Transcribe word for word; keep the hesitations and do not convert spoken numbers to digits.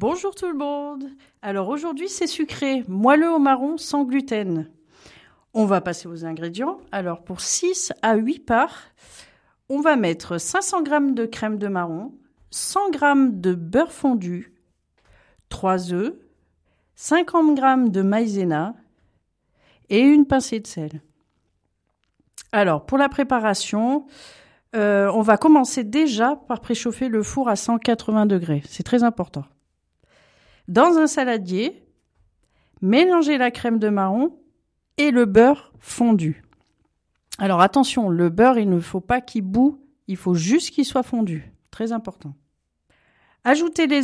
Bonjour tout le monde. Alors aujourd'hui c'est sucré, moelleux au marron sans gluten. On va passer aux ingrédients. Alors pour six à huit parts, on va mettre cinq cents grammes de crème de marron, cent grammes de beurre fondu, trois œufs, cinquante grammes de maïzena et une pincée de sel. Alors pour la préparation, euh, on va commencer déjà par préchauffer le four à cent quatre-vingts degrés. C'est très important. Dans un saladier, mélangez la crème de marron et le beurre fondu. Alors attention, le beurre, il ne faut pas qu'il bout, il faut juste qu'il soit fondu. Très important. Ajoutez les